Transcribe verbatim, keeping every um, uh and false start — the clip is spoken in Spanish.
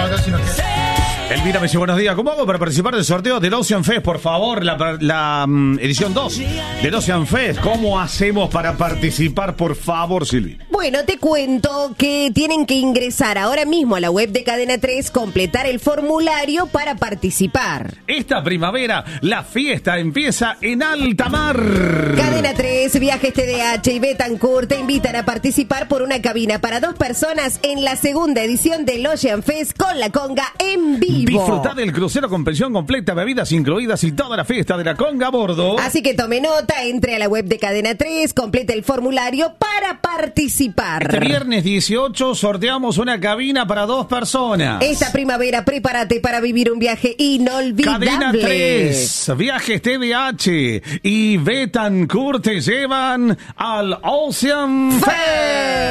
trabajar, sino que... Elvira me dice, buenos días, ¿cómo hago para participar del sorteo del Ocean Fest? Por favor, la, la um, edición dos del Ocean Fest. ¿Cómo hacemos para participar? Por favor, Silvi. Bueno, te cuento que tienen que ingresar ahora mismo a la web de Cadena tres, completar el formulario para participar. Esta primavera, la fiesta empieza en alta mar. Cadena tres, Viajes T D H y Betancourt te invitan a participar por una cabina para dos personas en la segunda edición del Ocean Fest con la conga en vivo. Disfrutad del crucero con pensión completa, bebidas incluidas y toda la fiesta de la conga a bordo. Así que tome nota, entre a la web de Cadena tres, complete el formulario para participar. Este viernes dieciocho sorteamos una cabina para dos personas. Esta primavera prepárate para vivir un viaje inolvidable. Cadena tres, Viajes T D H y Betancourt te llevan al Ocean Fest.